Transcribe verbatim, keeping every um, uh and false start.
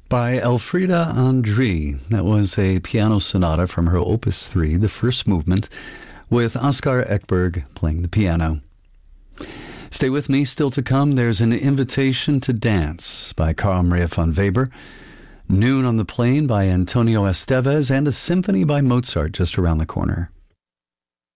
By Elfriede André. That was a piano sonata from her Opus three, the first movement, with Oskar Ekberg playing the piano. Stay with me. Still to come, there's an Invitation to Dance by Carl Maria von Weber, Noon on the Plain by Antonio Estevez, and a symphony by Mozart just around the corner.